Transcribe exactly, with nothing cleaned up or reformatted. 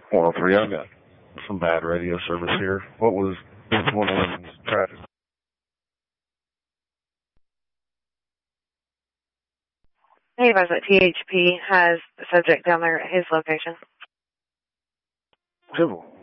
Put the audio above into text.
one oh three, I got some bad radio service here. What was one of those traffic? Hey, advise that T H P has the subject down there at his location. Civil.